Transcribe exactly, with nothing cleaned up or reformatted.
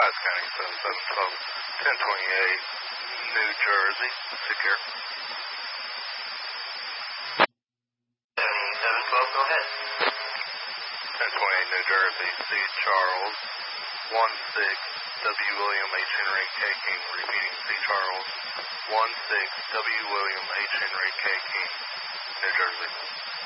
Pius County, seven seven one two, ten twenty-eight, New Jersey, secure. seven twelve, go ahead. ten twenty-eight, New Jersey, C. Charles, one six, W. William H. Henry K. King, repeating C. Charles, one six, W. William H. Henry K. King, New Jersey.